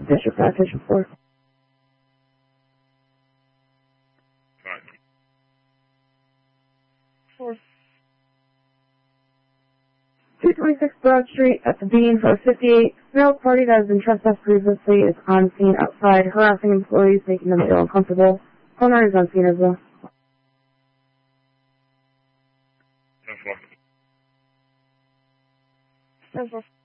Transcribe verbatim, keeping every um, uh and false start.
District five, Station four. Fine. Four. two twenty-six Broad Street at the Bean for fifty-eight. Male party that has been trespassed previously is on scene outside, harassing employees, making them feel uncomfortable. Owner is on scene as well. ten four. ten four.